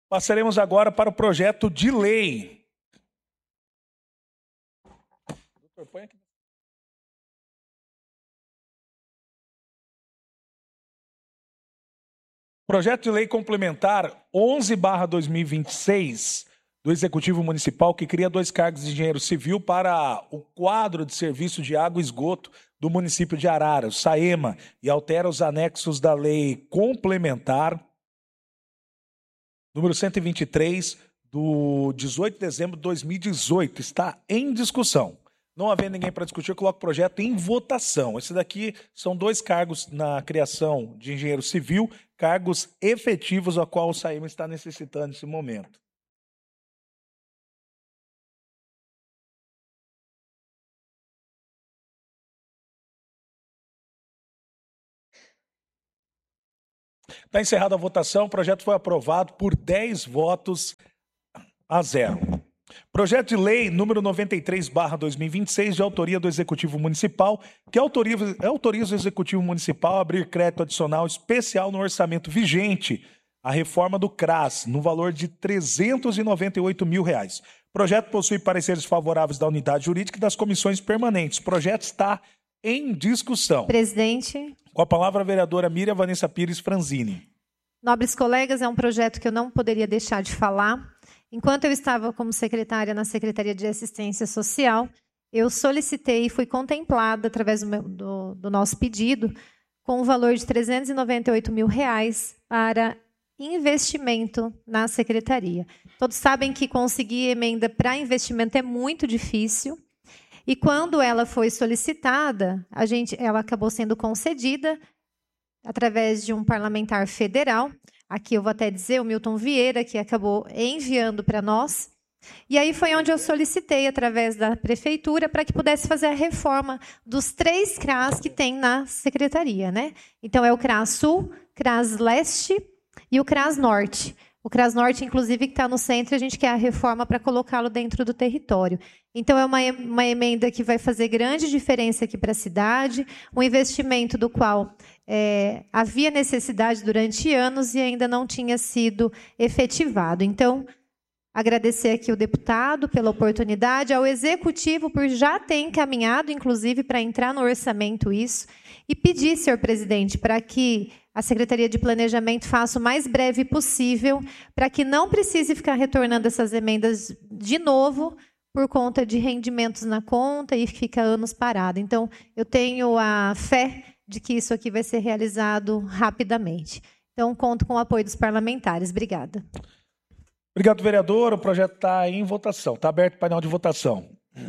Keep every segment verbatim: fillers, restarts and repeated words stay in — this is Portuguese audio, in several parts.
Passaremos agora para o projeto de lei. Doutor, põe aqui. Projeto de lei complementar onze barra dois mil e vinte e seis do Executivo Municipal, que cria dois cargos de engenheiro civil para o quadro de serviço de água e esgoto do município de Araras, o SAEMA, e altera os anexos da lei complementar número cento e vinte e três, do dezoito de dezembro de dois mil e dezoito. Está em discussão. Não havendo ninguém para discutir, eu coloco o projeto em votação. Esse daqui são dois cargos na criação de engenheiro civil, cargos efetivos a qual o SAEMA está necessitando nesse momento. Está encerrada a votação, o projeto foi aprovado por dez votos a zero. Projeto de lei número noventa e três barra dois mil e vinte e seis, de autoria do Executivo Municipal, que autoriza, autoriza o Executivo Municipal a abrir crédito adicional especial no orçamento vigente, a reforma do CRAS, no valor de trezentos e noventa e oito mil reais. O projeto possui pareceres favoráveis da unidade jurídica e das comissões permanentes. O projeto está em discussão. Presidente. Com a palavra a vereadora Miriam Vanessa Pires Franzini. Nobres colegas, é um projeto que eu não poderia deixar de falar. Enquanto eu estava como secretária na Secretaria de Assistência Social, eu solicitei e fui contemplada, através do, meu, do, do nosso pedido, com o valor de trezentos e noventa e oito mil reais para investimento na Secretaria. Todos sabem que conseguir emenda para investimento é muito difícil, e quando ela foi solicitada, a gente, ela acabou sendo concedida através de um parlamentar federal. Aqui eu vou até dizer, o Milton Vieira, que acabou enviando para nós. E aí foi onde eu solicitei, através da prefeitura, para que pudesse fazer a reforma dos três CRAS que tem na secretaria, né? Então, é o CRAS Sul, CRAS Leste e o CRAS Norte. O CRAS Norte, inclusive, que está no centro, a gente quer a reforma para colocá-lo dentro do território. Então, é uma, uma emenda que vai fazer grande diferença aqui para a cidade, um investimento do qual é, havia necessidade durante anos e ainda não tinha sido efetivado. Então, agradecer aqui o deputado pela oportunidade, ao Executivo por já ter encaminhado, inclusive, para entrar no orçamento isso, e pedir, senhor presidente, para que a Secretaria de Planejamento faça o mais breve possível, para que não precise ficar retornando essas emendas de novo, por conta de rendimentos na conta e fica anos parado. Então, eu tenho a fé de que isso aqui vai ser realizado rapidamente. Então, conto com o apoio dos parlamentares. Obrigada. Obrigado, vereador. O projeto está em votação. Está aberto o painel de votação.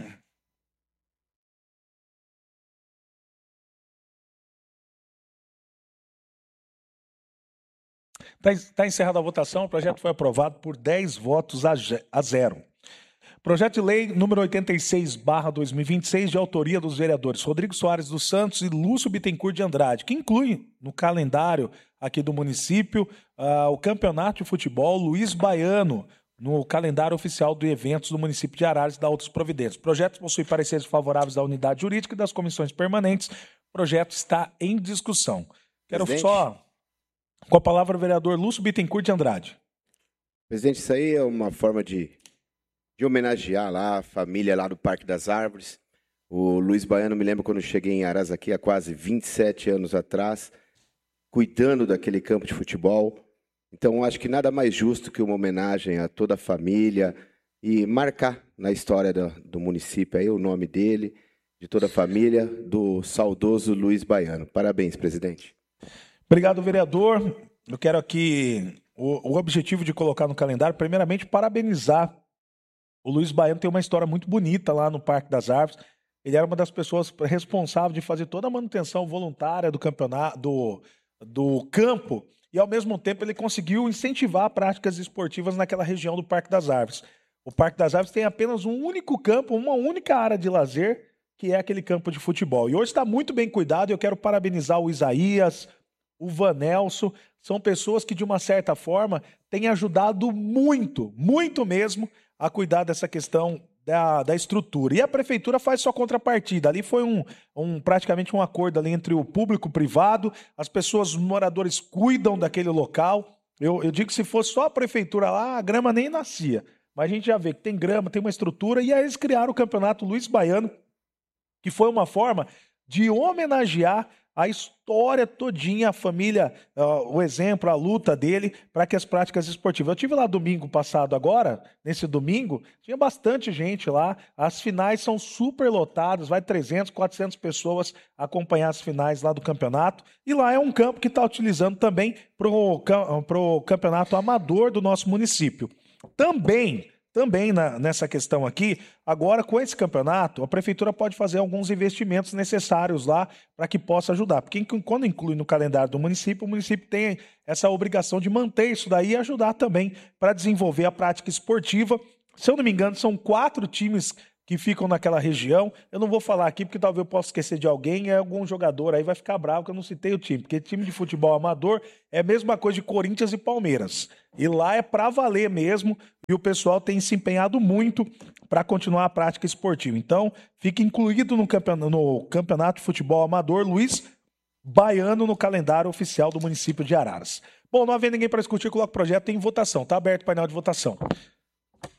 Está encerrada a votação. O projeto foi aprovado por dez votos a zero. Projeto de lei número oitenta e seis barra dois mil e vinte e seis, de autoria dos vereadores Rodrigo Soares dos Santos e Lúcio Bittencourt de Andrade, que inclui no calendário aqui do município uh, o Campeonato de Futebol Luiz Baiano, no calendário oficial de eventos do município de Araras e da outras providências. O projeto possui pareceres favoráveis da unidade jurídica e das comissões permanentes. O projeto está em discussão. Quero Presidente. só, com a palavra, o vereador Lúcio Bittencourt de Andrade. Presidente, isso aí é uma forma de, de homenagear lá a família lá do Parque das Árvores. O Luiz Baiano, me lembro quando eu cheguei em Araras aqui há quase vinte e sete anos atrás, cuidando daquele campo de futebol. Então, acho que nada mais justo que uma homenagem a toda a família e marcar na história do, do município aí o nome dele, de toda a família, do saudoso Luiz Baiano. Parabéns, presidente. Obrigado, vereador. Eu quero aqui o, o objetivo de colocar no calendário, primeiramente, parabenizar o Luiz Baiano. Tem uma história muito bonita lá no Parque das Árvores. Ele era uma das pessoas responsáveis de fazer toda a manutenção voluntária do campeonato, do, do campo. E, ao mesmo tempo, ele conseguiu incentivar práticas esportivas naquela região do Parque das Árvores. O Parque das Árvores tem apenas um único campo, uma única área de lazer, que é aquele campo de futebol. E hoje está muito bem cuidado, e eu quero parabenizar o Isaías, o Vanelson. São pessoas que, de uma certa forma, têm ajudado muito, muito mesmo, a cuidar dessa questão da, da estrutura. E a prefeitura faz sua contrapartida. Ali foi um, um, praticamente um acordo ali entre o público e o privado. As pessoas, os moradores, cuidam daquele local. Eu, eu digo que se fosse só a prefeitura lá, a grama nem nascia. Mas a gente já vê que tem grama, tem uma estrutura, e aí eles criaram o campeonato Luiz Baiano, que foi uma forma de homenagear a história todinha, a família, uh, o exemplo, a luta dele para que as práticas esportivas. Eu tive lá domingo passado agora, nesse domingo, tinha bastante gente lá, as finais são super lotadas, vai trezentas, quatrocentas pessoas acompanhar as finais lá do campeonato, e lá é um campo que está utilizando também para o campeonato amador do nosso município. Também... Também na, nessa questão aqui, agora com esse campeonato, a prefeitura pode fazer alguns investimentos necessários lá para que possa ajudar. Porque quando inclui no calendário do município, o município tem essa obrigação de manter isso daí e ajudar também para desenvolver a prática esportiva. Se eu não me engano, são quatro times que ficam naquela região. Eu não vou falar aqui porque talvez eu possa esquecer de alguém e algum jogador aí vai ficar bravo que eu não citei o time. Porque time de futebol amador é a mesma coisa de Corinthians e Palmeiras. E lá é para valer mesmo e o pessoal tem se empenhado muito para continuar a prática esportiva. Então, fica incluído no campeonato, no campeonato de futebol amador Luiz Baiano no calendário oficial do município de Araras. Bom, não havendo ninguém para discutir, coloca o projeto em votação. Está aberto o painel de votação.